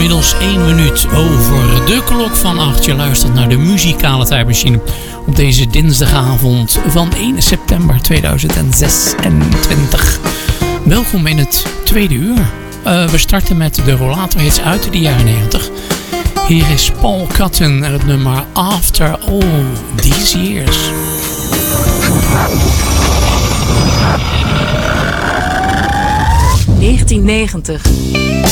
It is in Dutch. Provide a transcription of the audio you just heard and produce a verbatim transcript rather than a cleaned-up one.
inmiddels één minuut over de klok van acht. Je luistert naar de muzikale tijdmachine op deze dinsdagavond van één september tweeduizend zesentwintig. Welkom in het tweede uur. Uh, we starten met de rollator hits uit de jaren negentig. Hier is Paul Cotton en het nummer After All These Years. negentien negentig.